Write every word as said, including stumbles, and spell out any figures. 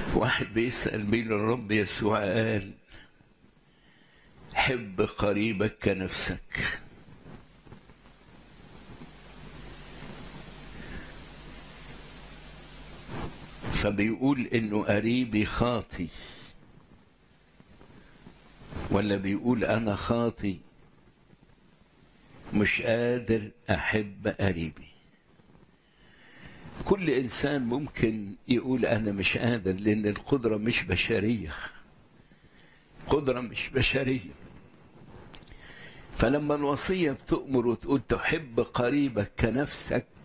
واحد بيسأل مين الرب يسوع قال حب قريبك كنفسك. فبيقول انه قريبي خاطي ولا بيقول انا خاطي مش قادر احب قريبي؟ كل انسان ممكن يقول انا مش قادر، لان القدرة مش بشرية، قدرة مش بشرية. فلما الوصية بتؤمر وتقول تحب قريبك كنفسك،